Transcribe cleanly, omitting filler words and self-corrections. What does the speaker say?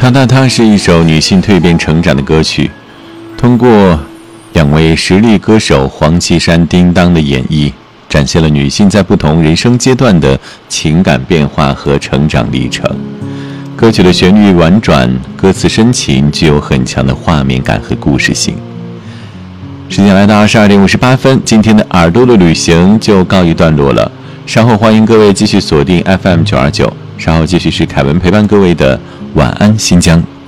她是一首女性蜕变成长的歌曲，通过两位实力歌手黄绮珊、叮当的演绎，展现了女性在不同人生阶段的情感变化和成长历程。歌曲的旋律婉转，歌词深情，具有很强的画面感和故事性。时间来到12点58分，今天的耳朵的旅行就告一段落了。稍后欢迎各位继续锁定 FM 929，稍后继续是凯文陪伴各位的晚安新疆。